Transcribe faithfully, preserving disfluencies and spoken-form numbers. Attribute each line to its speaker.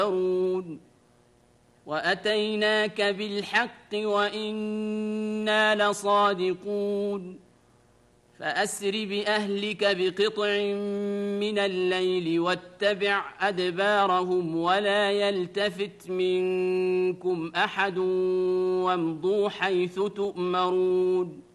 Speaker 1: وأتيناك بالحق وإنا لصادقون فأسر بأهلك بقطع من الليل واتبع أدبارهم ولا يلتفت منكم أحد وامضوا حيث تؤمرون